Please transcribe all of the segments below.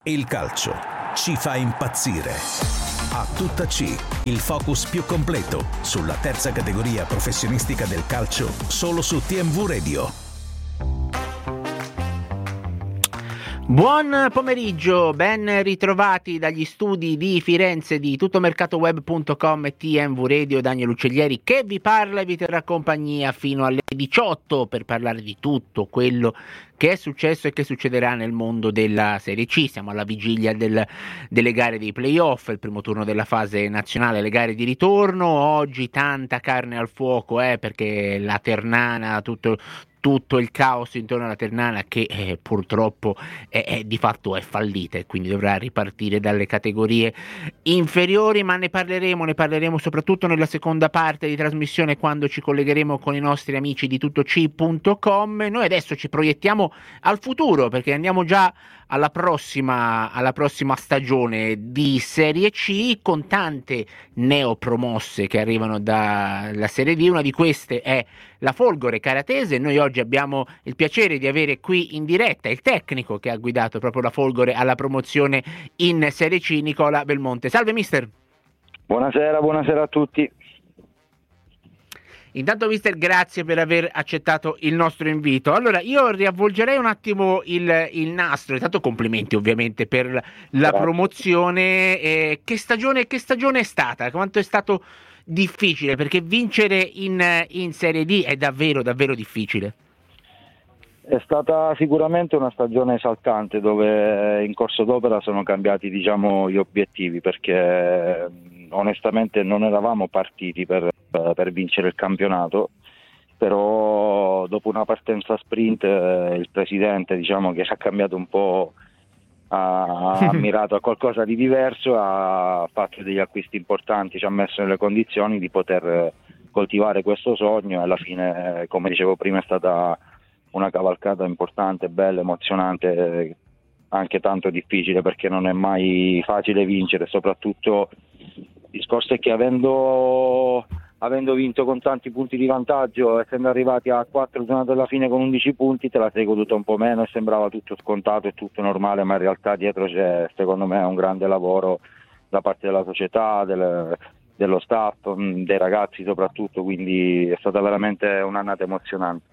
Il calcio ci fa impazzire. A tutta C, il focus più completo sulla terza categoria professionistica del calcio, solo su TMV Radio. Buon pomeriggio, ben ritrovati dagli studi di Firenze di tuttomercatoweb.com e TMV Radio. Daniel Uccellieri che vi parla e vi terrà compagnia fino alle 18 per parlare di tutto quello che è successo e che succederà nel mondo della Serie C. Siamo alla vigilia delle gare dei playoff, il primo turno della fase nazionale, le gare di ritorno. Oggi tanta carne al fuoco, perché la Ternana, tutto il caos intorno alla Ternana che purtroppo di fatto è fallita e quindi dovrà ripartire dalle categorie inferiori, ma ne parleremo soprattutto nella seconda parte di trasmissione, quando ci collegheremo con i nostri amici di tuttoc.com. Noi adesso ci proiettiamo al futuro, perché andiamo già alla prossima stagione di Serie C, con tante neopromosse che arrivano dalla Serie D. Una di queste è la Folgore Caratese. Noi oggi abbiamo il piacere di avere qui in diretta il tecnico che ha guidato proprio la Folgore alla promozione in Serie C, Nicola Belmonte. Salve mister. Buonasera a tutti. Intanto mister, grazie per aver accettato il nostro invito. Allora, io riavvolgerei un attimo il nastro. Intanto complimenti ovviamente per la promozione. Che stagione è stata? Quanto è stato difficile? Perché vincere in Serie D è davvero difficile. È stata sicuramente una stagione esaltante, dove in corso d'opera sono cambiati gli obiettivi, perché onestamente non eravamo partiti per vincere il campionato, però dopo una partenza sprint il presidente che ha cambiato un po', ha mirato a qualcosa di diverso, ha fatto degli acquisti importanti, ci ha messo nelle condizioni di poter coltivare questo sogno, e alla fine, come dicevo prima, è stata una cavalcata importante, bella, emozionante, anche tanto difficile, perché non è mai facile vincere. Soprattutto il discorso è che avendo vinto con tanti punti di vantaggio, essendo arrivati a 4 giornate alla fine con 11 punti, te la sei goduta un po' meno e sembrava tutto scontato e tutto normale, ma in realtà dietro c'è, secondo me, un grande lavoro da parte della società, dello staff, dei ragazzi soprattutto, quindi è stata veramente un'annata emozionante.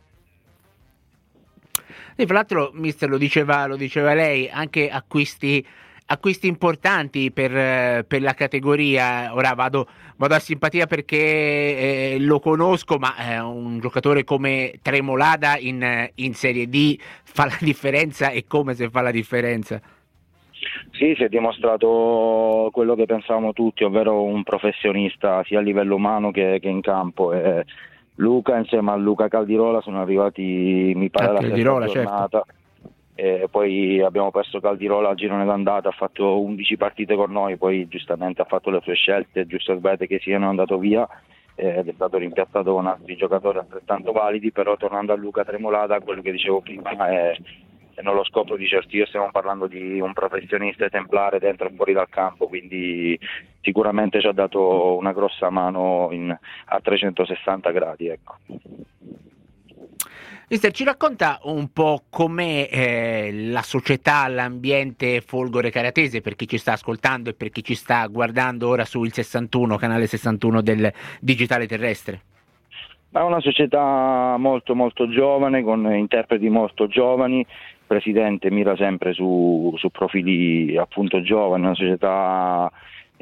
E fra l'altro, mister, lo diceva lei, anche acquisti importanti per la categoria. Ora vado a simpatia perché lo conosco, ma un giocatore come Tremolada in Serie D fa la differenza, e come se fa la differenza. Sì, si è dimostrato quello che pensavamo tutti, ovvero un professionista sia a livello umano che in campo. Luca, insieme a Luca Caldirola, sono arrivati, mi pare, alla sesta giornata. Certo. E poi abbiamo perso Caldirola al girone d'andata, ha fatto 11 partite con noi, poi giustamente ha fatto le sue scelte, giusto che siano andato via, ed è stato rimpiazzato con altri giocatori altrettanto validi. Però tornando a Luca Tremolada, quello che dicevo prima e non lo scopro di certo io, stiamo parlando di un professionista esemplare dentro e fuori dal campo, quindi sicuramente ci ha dato una grossa mano a 360 gradi, ecco. Mister, ci racconta un po' com'è la società, l'ambiente Folgore Caratese, per chi ci sta ascoltando e per chi ci sta guardando ora sul canale 61 del digitale terrestre? È una società molto molto giovane, con interpreti molto giovani. Il presidente mira sempre su profili appunto giovani, una società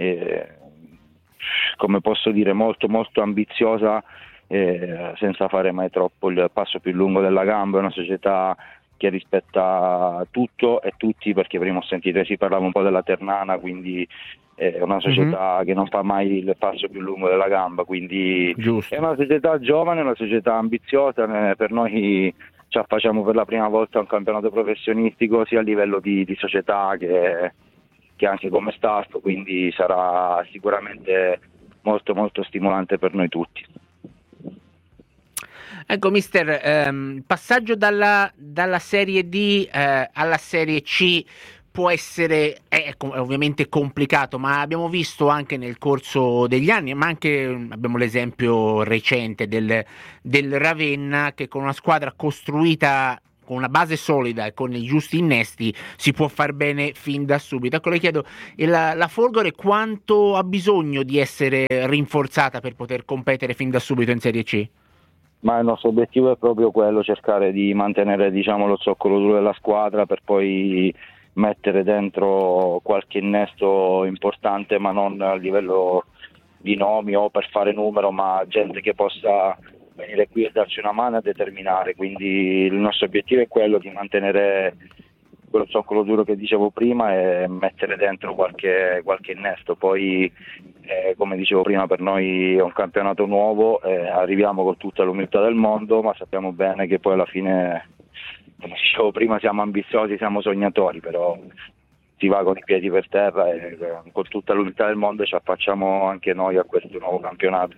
come posso dire molto molto ambiziosa, senza fare mai troppo il passo più lungo della gamba. È una società che rispetta tutto e tutti, perché prima ho sentito si parlava un po' della Ternana, quindi è una società che non fa mai il passo più lungo della gamba, quindi giusto. È una società giovane, una società ambiziosa. Per noi ci affacciamo per la prima volta a un campionato professionistico, sia a livello di società che anche come staff, quindi sarà sicuramente molto molto stimolante per noi tutti. Ecco mister, passaggio dalla Serie D alla Serie C può essere ovviamente complicato, ma abbiamo visto anche nel corso degli anni, ma anche abbiamo l'esempio recente del Ravenna, che con una squadra costruita con una base solida e con i giusti innesti si può far bene fin da subito. Ecco, le chiedo, la Folgore quanto ha bisogno di essere rinforzata per poter competere fin da subito in Serie C? Ma il nostro obiettivo è proprio quello, cercare di mantenere, diciamo, lo zoccolo duro della squadra per poi mettere dentro qualche innesto importante, ma non a livello di nomi o per fare numero, ma gente che possa venire qui e darci una mano a determinare. Quindi il nostro obiettivo è quello di mantenere quello zoccolo duro che dicevo prima e mettere dentro qualche innesto. Poi come dicevo prima, per noi è un campionato nuovo, arriviamo con tutta l'umiltà del mondo, ma sappiamo bene che poi alla fine, come dicevo prima, siamo ambiziosi, siamo sognatori, però si va con i piedi per terra e con tutta l'umiltà del mondo ci affacciamo anche noi a questo nuovo campionato.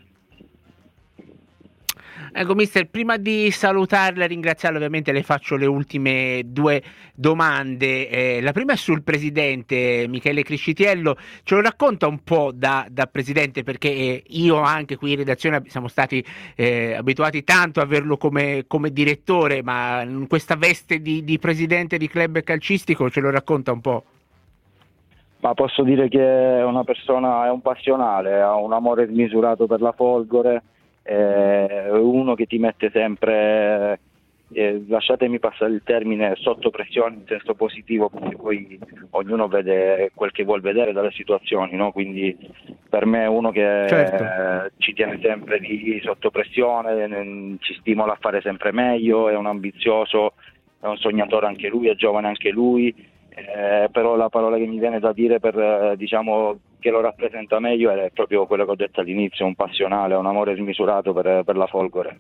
Ecco, mister, prima di salutarla e ringraziarla, ovviamente le faccio le ultime due domande. La prima è sul presidente Michele Criscitiello. Ce lo racconta un po' da presidente, perché io anche qui in redazione siamo stati abituati tanto a averlo come direttore, ma in questa veste di presidente di club calcistico ce lo racconta un po'. Ma posso dire che è una persona, è un passionale, ha un amore smisurato per la Folgore, è uno che ti mette sempre, lasciatemi passare il termine, sotto pressione in senso positivo, perché poi ognuno vede quel che vuol vedere dalle situazioni, no? Quindi per me è uno che ci tiene sempre sotto pressione, ci stimola a fare sempre meglio, è un ambizioso, è un sognatore anche lui, è giovane anche lui. Però la parola che mi viene da dire per diciamo che lo rappresenta meglio è proprio quello che ho detto all'inizio, un passionale, un amore smisurato per la Folgore.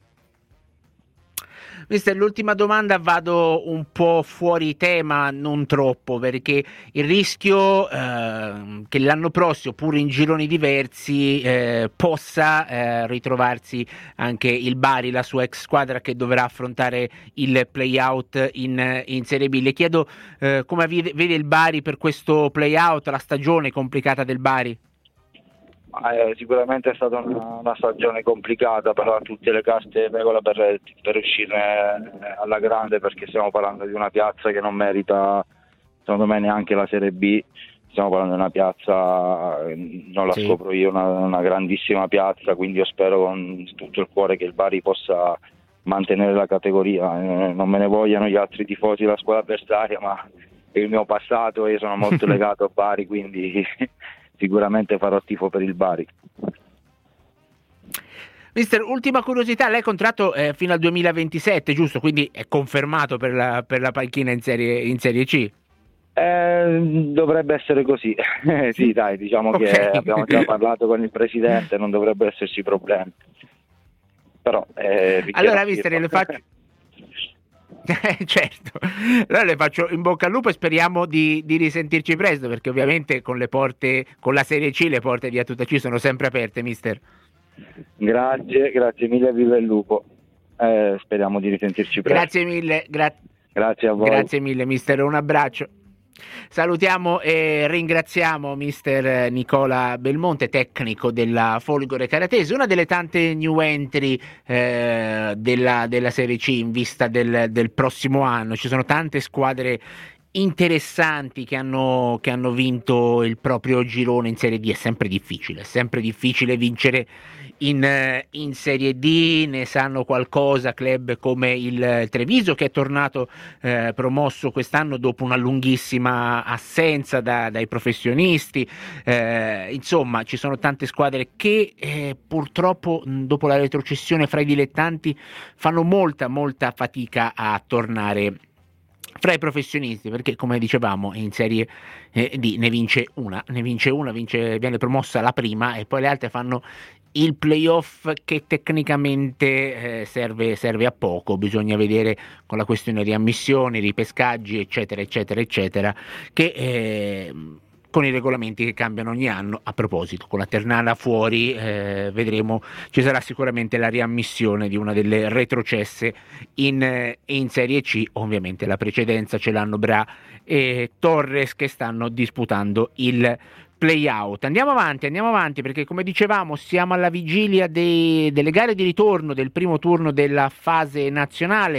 Mister, l'ultima domanda, vado un po' fuori tema, non troppo, perché il rischio che l'anno prossimo, pur in gironi diversi, possa ritrovarsi anche il Bari, la sua ex squadra, che dovrà affrontare il play-out in Serie B. Le chiedo come vede il Bari per questo play-out, la stagione complicata del Bari. Sicuramente è stata una stagione complicata, però ha tutte le carte in regola per uscire alla grande, perché stiamo parlando di una piazza che non merita, secondo me, neanche la Serie B. Stiamo parlando di una piazza, non la scopro io, una grandissima piazza, quindi io spero con tutto il cuore che il Bari possa mantenere la categoria. Non me ne vogliano gli altri tifosi della squadra avversaria, ma è il mio passato e io sono molto legato a Bari, quindi sicuramente farò tifo per il Bari. Mister, ultima curiosità, lei è contratto fino al 2027, giusto? Quindi è confermato per la panchina in Serie C? Dovrebbe essere così. Sì, dai, diciamo okay, che abbiamo già parlato con il presidente, non dovrebbe esserci problemi. Però allora, mister, le faccio certo, allora le faccio in bocca al lupo e speriamo di risentirci presto, perché ovviamente con la Serie C le porte di A Tutta C sono sempre aperte, mister. Grazie mille, viva il lupo. Speriamo di risentirci presto. Grazie mille, grazie a voi. Grazie mille, mister, un abbraccio. Salutiamo e ringraziamo mister Nicola Belmonte, tecnico della Folgore Caratese, una delle tante new entry della Serie C in vista del prossimo anno. Ci sono tante squadre interessanti che hanno vinto il proprio girone in Serie D. È sempre difficile vincere in Serie D, ne sanno qualcosa club come il Treviso, che è tornato promosso quest'anno dopo una lunghissima assenza dai professionisti. Insomma, ci sono tante squadre che purtroppo dopo la retrocessione fra i dilettanti fanno molta fatica a tornare fra i professionisti, perché come dicevamo in Serie D ne vince una, viene promossa la prima e poi le altre fanno il playoff, che tecnicamente serve a poco. Bisogna vedere con la questione riammissioni, ripescaggi, eccetera, che con i regolamenti che cambiano ogni anno. A proposito, con la Ternana fuori vedremo, ci sarà sicuramente la riammissione di una delle retrocesse in Serie C. Ovviamente la precedenza ce l'hanno Bra e Torres, che stanno disputando il play-out. Andiamo avanti, perché come dicevamo siamo alla vigilia delle gare di ritorno del primo turno della fase nazionale.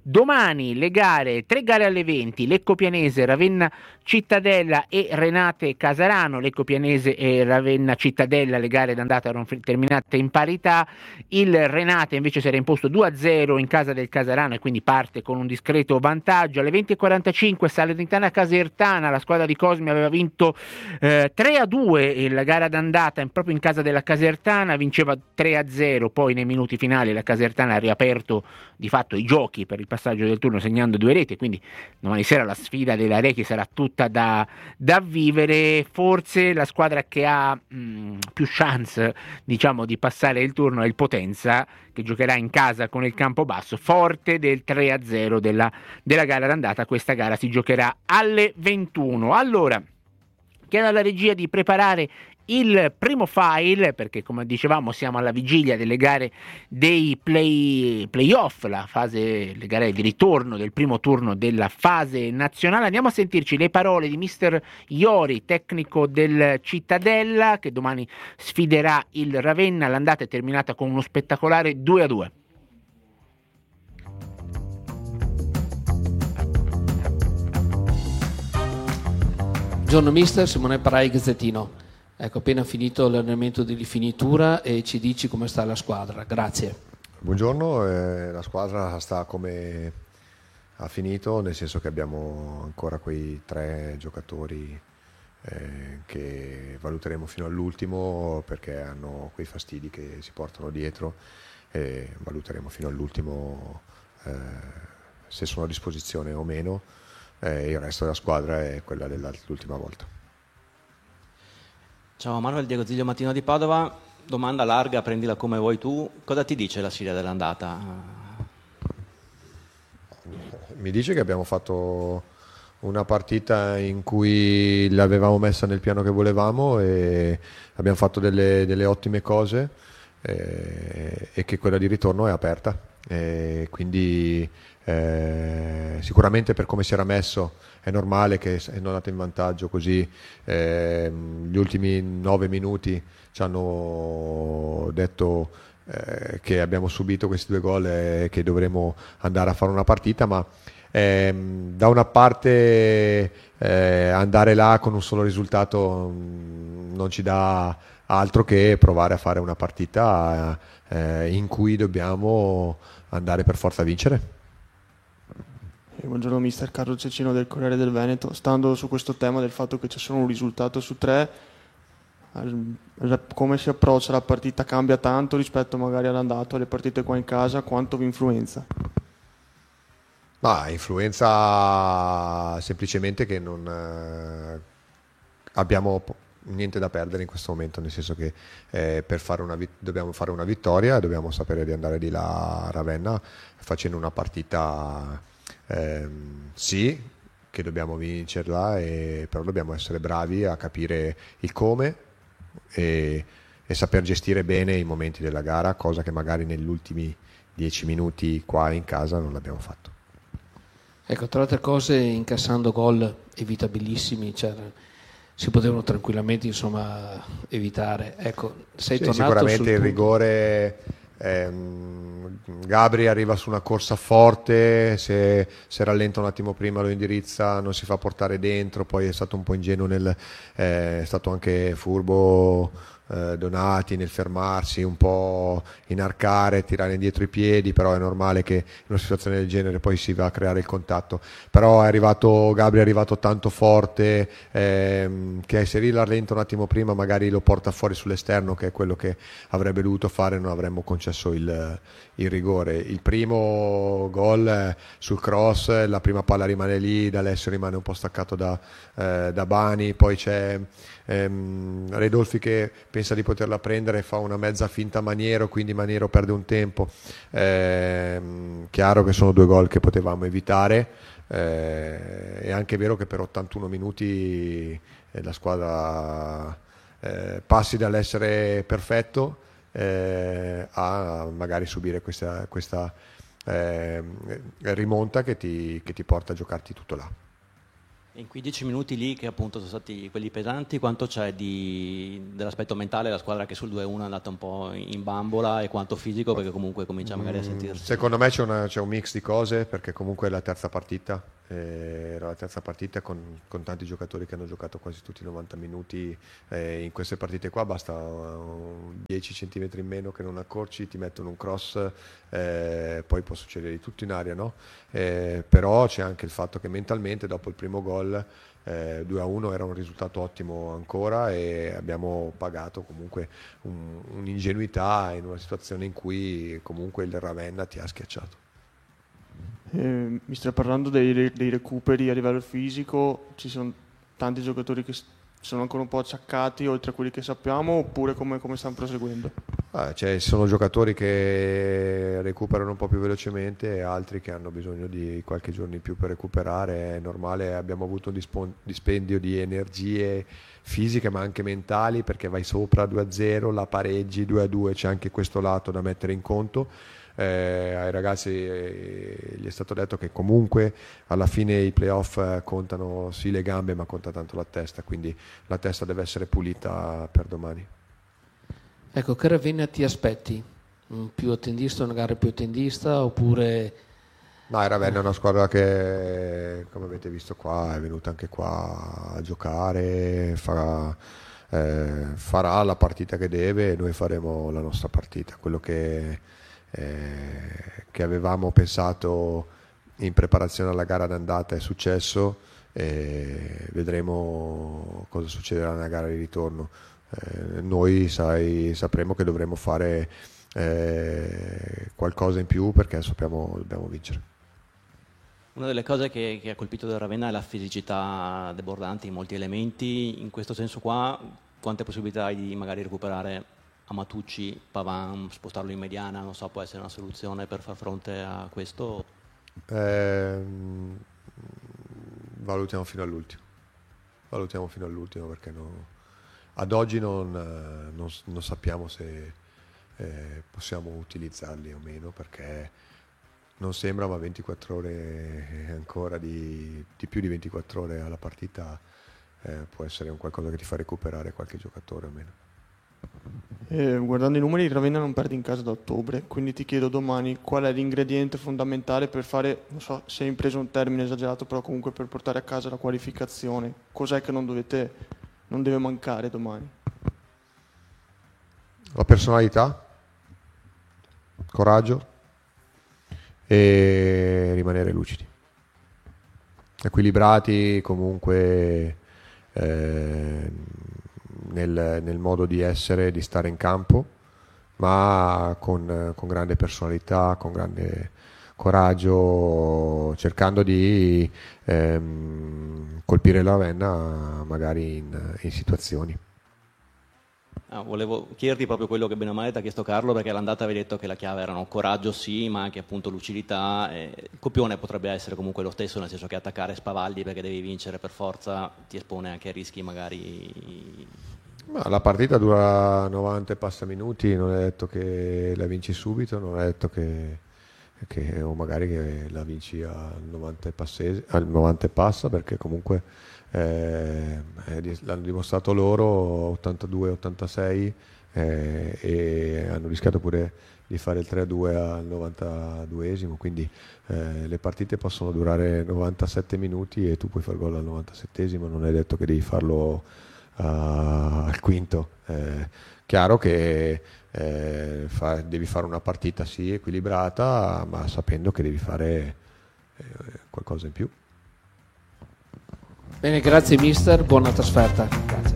Domani le gare, 3 gare alle 20, Lecco Pianese, Ravenna Cittadella e Renate Casarano. Lecco Pianese e Ravenna Cittadella, le gare d'andata erano terminate in parità, il Renate invece si era imposto 2-0 in casa del Casarano e quindi parte con un discreto vantaggio. Alle 20:45 Salernitana Casertana, la squadra di Cosmi aveva vinto 3-2 la gara d'andata proprio in casa della Casertana, vinceva 3-0, poi nei minuti finali la Casertana ha riaperto di fatto i giochi per il passaggio del turno segnando 2 reti, quindi domani sera la sfida della Rechi sarà tutta da vivere. Forse la squadra che ha più chance, diciamo, di passare il turno è il Potenza, che giocherà in casa con il Campobasso, forte del 3-0 della gara d'andata. Questa gara si giocherà alle 21. Allora, chiedo alla regia di preparare il primo file, perché come dicevamo siamo alla vigilia delle gare dei playoff, le gare di ritorno del primo turno della fase nazionale. Andiamo a sentirci le parole di mister Iori, tecnico del Cittadella, che domani sfiderà il Ravenna. L'andata è terminata con uno spettacolare 2-2. Buongiorno mister, Simone Parai, Gazzettino. Ecco, appena finito l'allenamento di rifinitura e ci dici come sta la squadra. Grazie. Buongiorno, la squadra sta come ha finito, nel senso che abbiamo ancora quei 3 giocatori che valuteremo fino all'ultimo, perché hanno quei fastidi che si portano dietro, e valuteremo fino all'ultimo se sono a disposizione o meno. Il resto della squadra è quella dell'ultima volta. Ciao Manuel, Diego Ziglio, Mattino di Padova. Domanda larga, prendila come vuoi tu. Cosa ti dice la sfida dell'andata? Mi dice che abbiamo fatto una partita in cui l'avevamo messa nel piano che volevamo e abbiamo fatto delle ottime cose, e che quella di ritorno è aperta. Quindi sicuramente per come si era messo è normale che è andato in vantaggio così. Gli ultimi 9 minuti ci hanno detto che abbiamo subito questi 2 gol e che dovremo andare a fare una partita, ma da una parte andare là con un solo risultato non ci dà altro che provare a fare una partita in cui dobbiamo andare per forza a vincere. Buongiorno mister, Carlo Cecchino del Corriere del Veneto. Stando su questo tema del fatto che c'è solo un risultato su 3, come si approccia la partita? Cambia tanto rispetto magari all'andato, alle partite qua in casa? Quanto vi influenza? Ma influenza semplicemente che non abbiamo niente da perdere in questo momento, nel senso che dobbiamo fare una vittoria e dobbiamo sapere di andare di là a Ravenna facendo una partita sì, che dobbiamo vincerla, però dobbiamo essere bravi a capire il come e saper gestire bene i momenti della gara, cosa che magari negli ultimi 10 minuti qua in casa non l'abbiamo fatto. Ecco, tra altre cose, incassando gol evitabilissimi, si potevano tranquillamente evitare. Ecco, sei tornato sicuramente il rigore. Gabri arriva su una corsa forte, se rallenta un attimo prima lo indirizza, non si fa portare dentro, poi è stato un po' ingenuo, è stato anche furbo Donati nel fermarsi, un po' inarcare, tirare indietro i piedi, però è normale che in una situazione del genere poi si va a creare il contatto. Però Gabri è arrivato tanto forte, che se rallenta un attimo prima magari lo porta fuori sull'esterno, che è quello che avrebbe dovuto fare, non avremmo concesso il rigore. Il primo gol sul cross, la prima palla rimane lì, D'Alessio rimane un po' staccato da Bani, poi c'è Redolfi che pensa di poterla prendere e fa una mezza finta Maniero, quindi Maniero perde un tempo. Chiaro che sono 2 gol che potevamo evitare. È anche vero che per 81 minuti la squadra passi dall'essere perfetto a magari subire questa rimonta che ti porta a giocarti tutto là. In 15 minuti lì, che appunto sono stati quelli pesanti, quanto c'è dell'aspetto mentale della squadra che sul 2-1 è andata un po' in bambola, e quanto fisico, perché comunque comincia magari a sentirsi? Secondo me c'è un mix di cose, perché comunque è la terza partita, era la terza partita con tanti giocatori che hanno giocato quasi tutti i 90 minuti. In queste partite qua basta 10 centimetri in meno che non accorci, ti mettono un cross, poi può succedere di tutto in aria, no? Però c'è anche il fatto che mentalmente dopo il primo gol 2-1 era un risultato ottimo ancora, e abbiamo pagato comunque un'ingenuità in una situazione in cui comunque il Ravenna ti ha schiacciato. Mi stai parlando dei recuperi a livello fisico, ci sono tanti giocatori che sono ancora un po' acciaccati oltre a quelli che sappiamo, oppure come stanno proseguendo? Ci sono giocatori che recuperano un po' più velocemente e altri che hanno bisogno di qualche giorno in più per recuperare. È normale, abbiamo avuto un dispendio di energie fisiche ma anche mentali, perché vai sopra 2-0, la pareggi 2-2, c'è anche questo lato da mettere in conto. Ai ragazzi gli è stato detto che comunque alla fine i playoff contano sì le gambe, ma conta tanto la testa, quindi la testa deve essere pulita per domani. Ecco, che Ravenna ti aspetti? Più attendista, una gara più attendista, oppure... No, il Ravenna è una squadra che, come avete visto qua, è venuta anche qua a giocare, farà la partita che deve, e noi faremo la nostra partita. Quello che avevamo pensato in preparazione alla gara d'andata è successo, e vedremo cosa succederà nella gara di ritorno. Noi sapremo che dovremo fare qualcosa in più, perché sappiamo dobbiamo vincere. Una delle cose che ha colpito del Ravenna è la fisicità debordante in molti elementi. In questo senso qua, quante possibilità hai di magari recuperare Amatucci, Paván, spostarlo in mediana? Non so, può essere una soluzione per far fronte a questo? Valutiamo fino all'ultimo, perché ad oggi non sappiamo se possiamo utilizzarli o meno, perché non sembra, ma 24 ore ancora, di più di 24 ore alla partita può essere un qualcosa che ti fa recuperare qualche giocatore o meno. Guardando i numeri, il Ravenna non perde in casa da ottobre, quindi ti chiedo domani qual è l'ingrediente fondamentale per fare, non so se hai preso un termine esagerato, però comunque per portare a casa la qualificazione. Cos'è che non deve mancare domani? La personalità, coraggio e rimanere lucidi, equilibrati comunque nel modo di essere, di stare in campo, ma con grande personalità, con grande coraggio, cercando di colpire la Ravenna magari in situazioni. Volevo chiederti proprio quello che bene o male ti ha chiesto Carlo, perché all'andata avevi detto che la chiave erano coraggio sì, ma anche appunto lucidità. Il copione potrebbe essere comunque lo stesso, nel senso che attaccare spavaldi perché devi vincere per forza ti espone anche a rischi magari. Ma la partita dura 90 e passa minuti, non è detto che la vinci subito, non è detto che o magari che la vinci al 90 e passa, perché comunque l'hanno dimostrato loro 82-86 e hanno rischiato pure di fare il 3-2 al 92esimo, quindi le partite possono durare 97 minuti e tu puoi far gol al 97esimo, non è detto che devi farlo al quinto. Chiaro che devi fare una partita sì equilibrata, ma sapendo che devi fare qualcosa in più. Bene, grazie mister, buona trasferta. Grazie.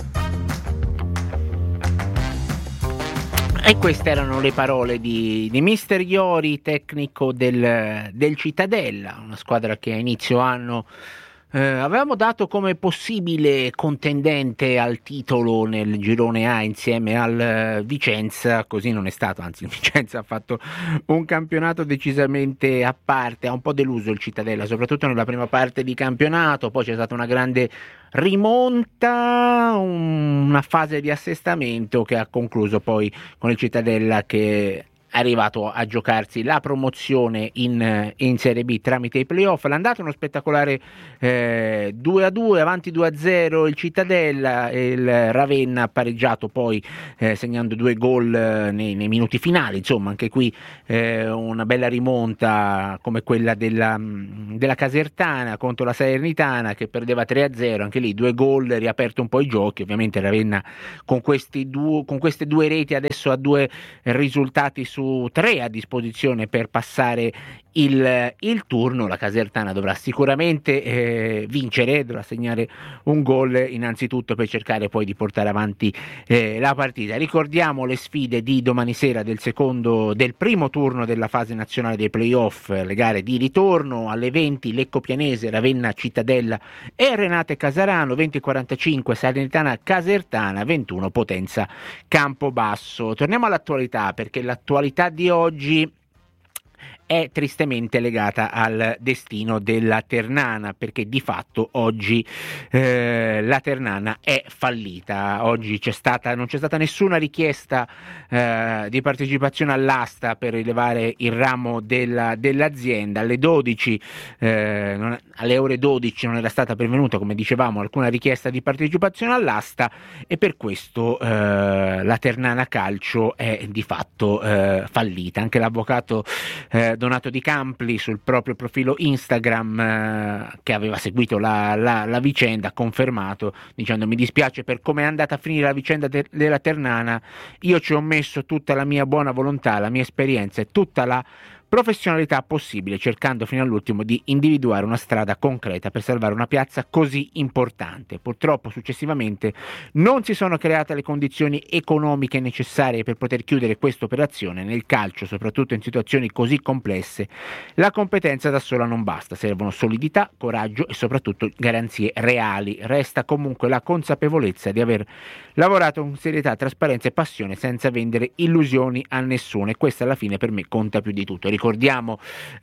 E queste erano le parole di mister Iori, tecnico del Cittadella, una squadra che a inizio anno avevamo dato come possibile contendente al titolo nel girone A insieme al Vicenza. Così non è stato, anzi il Vicenza ha fatto un campionato decisamente a parte, ha un po' deluso il Cittadella, soprattutto nella prima parte di campionato, poi c'è stata una grande rimonta, una fase di assestamento che ha concluso poi con il Cittadella che arrivato a giocarsi la promozione in Serie B tramite i playoff. L'andata uno spettacolare 2-2, avanti 2-0 il Cittadella, e il Ravenna ha pareggiato poi segnando 2 gol nei minuti finali. Insomma, anche qui una bella rimonta come quella della Casertana contro la Salernitana, che perdeva 3-0, anche lì 2 gol, riaperto un po' i giochi. Ovviamente Ravenna con queste 2 reti adesso ha 2 risultati su 3 a disposizione per passare il turno. La Casertana dovrà sicuramente vincere, dovrà segnare un gol innanzitutto per cercare poi di portare avanti la partita. Ricordiamo le sfide di domani sera del primo turno della fase nazionale dei playoff, le gare di ritorno alle 20 Lecco Pianese, Ravenna Cittadella e Renate Casarano, 20:45 Salernitana Casertana, 21 Potenza Campobasso. Torniamo all'attualità, perché l'attualità di oggi è tristemente legata al destino della Ternana, perché di fatto oggi la Ternana è fallita. Oggi non c'è stata nessuna richiesta di partecipazione all'asta per rilevare il ramo dell'azienda. Alle 12, alle ore 12 non era stata pervenuta, come dicevamo, alcuna richiesta di partecipazione all'asta, e per questo la Ternana Calcio è di fatto fallita. Anche l'avvocato Donato Di Campli sul proprio profilo Instagram, che aveva seguito la vicenda, ha confermato dicendo: mi dispiace per come è andata a finire la vicenda della Ternana, io ci ho messo tutta la mia buona volontà, la mia esperienza e tutta la professionalità possibile, cercando fino all'ultimo di individuare una strada concreta per salvare una piazza così importante. Purtroppo successivamente non si sono create le condizioni economiche necessarie per poter chiudere questa operazione. Nel calcio, soprattutto in situazioni così complesse, la competenza da sola non basta, servono solidità, coraggio e soprattutto garanzie reali. Resta comunque la consapevolezza di aver lavorato con serietà, trasparenza e passione senza vendere illusioni a nessuno, e questa alla fine per me conta più di tutto. Ricordiamo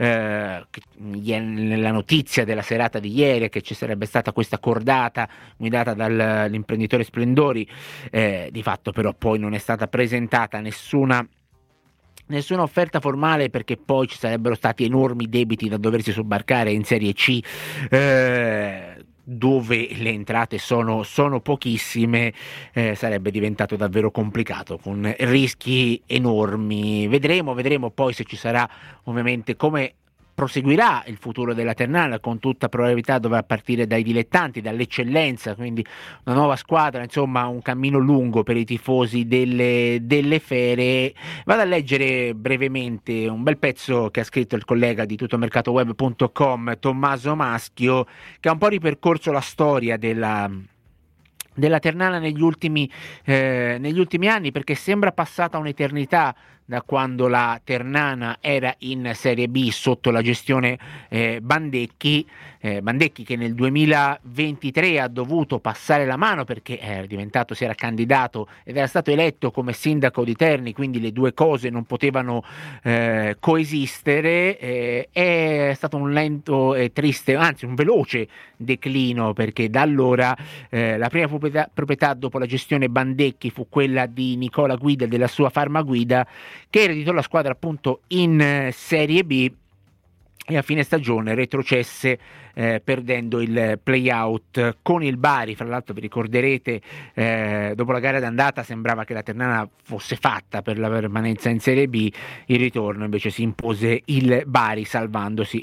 nella notizia della serata di ieri che ci sarebbe stata questa cordata guidata dall'imprenditore Splendori, di fatto però poi non è stata presentata nessuna offerta formale, perché poi ci sarebbero stati enormi debiti da doversi sobbarcare in Serie C, dove le entrate sono pochissime. Sarebbe diventato davvero complicato, con rischi enormi. Vedremo poi se ci sarà, ovviamente, come proseguirà il futuro della Ternana. Con tutta probabilità dovrà partire dai dilettanti, dall'eccellenza, quindi una nuova squadra, insomma un cammino lungo per i tifosi delle Fere. Vado a leggere brevemente un bel pezzo che ha scritto il collega di tuttomercatoweb.com Tommaso Maschio, che ha un po' ripercorso la storia della Ternana negli ultimi anni, perché sembra passata un'eternità da quando la Ternana era in Serie B sotto la gestione Bandecchi che nel 2023 ha dovuto passare la mano perché si era candidato ed era stato eletto come sindaco di Terni, quindi le due cose non potevano coesistere. È stato un lento e triste, anzi un veloce declino, perché da allora la prima proprietà dopo la gestione Bandecchi fu quella di Nicola Guida, della sua Farmaguida, che ereditò la squadra appunto in Serie B e a fine stagione retrocesse perdendo il play-out con il Bari. Fra l'altro vi ricorderete, dopo la gara d'andata sembrava che la Ternana fosse fatta per la permanenza in Serie B, il ritorno invece si impose il Bari salvandosi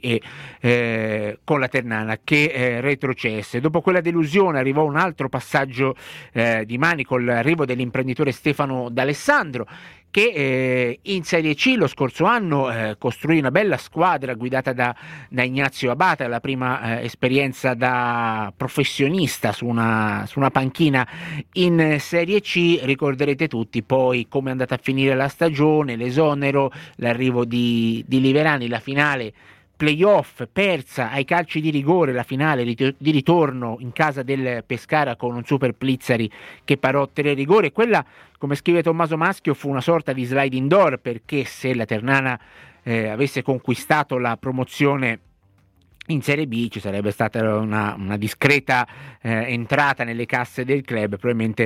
e con la Ternana che retrocesse. Dopo quella delusione arrivò un altro passaggio di mani con l'arrivo dell'imprenditore Stefano D'Alessandro, che in Serie C lo scorso anno costruì una bella squadra guidata da Ignazio Abata, la prima esperienza da professionista su una panchina in Serie C. Ricorderete tutti poi come è andata a finire la stagione, l'esonero, l'arrivo di Liverani, la finale playoff persa ai calci di rigore, la finale di ritorno in casa del Pescara con un Super Plizzari che parò 3 rigori. Quella, come scrive Tommaso Maschio, fu una sorta di sliding door, perché se la Ternana avesse conquistato la promozione in Serie B ci sarebbe stata una discreta entrata nelle casse del club, probabilmente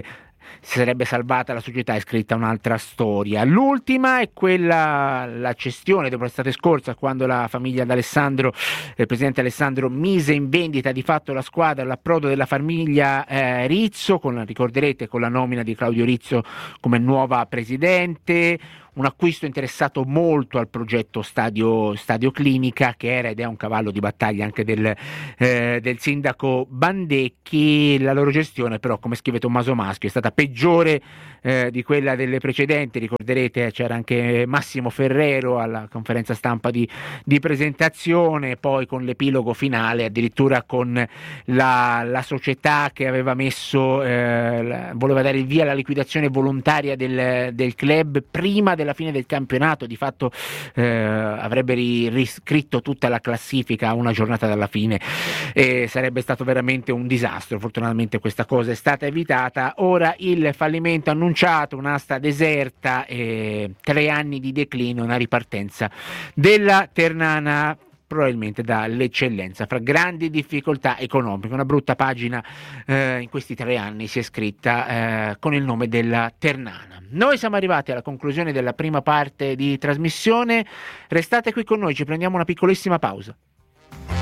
si sarebbe salvata la società e scritta un'altra storia. L'ultima è quella, la cessione dopo l'estate scorsa, quando la famiglia d'Alessandro, il presidente Alessandro, mise in vendita di fatto la squadra, l'approdo della famiglia Rizzo, ricorderete, con la nomina di Claudio Rizzo come nuova presidente. Un acquisto interessato molto al progetto Stadio Clinica, che era ed è un cavallo di battaglia anche del sindaco Bandecchi. La loro gestione però, come scrive Tommaso Maschio, è stata peggiore di quella delle precedenti. Ricorderete, c'era anche Massimo Ferrero alla conferenza stampa di presentazione, poi con l'epilogo finale addirittura con la società che aveva voleva dare il via alla liquidazione volontaria del club prima della fine del campionato. Di fatto avrebbe riscritto tutta la classifica a una giornata dalla fine e sarebbe stato veramente un disastro. Fortunatamente questa cosa è stata evitata. Ora il fallimento annunciato, un'asta deserta, 3 anni di declino, una ripartenza della Ternana probabilmente dall'eccellenza, fra grandi difficoltà economiche. Una brutta pagina in questi 3 anni si è scritta con il nome della Ternana. Noi siamo arrivati alla conclusione della prima parte di trasmissione, restate qui con noi, ci prendiamo una piccolissima pausa.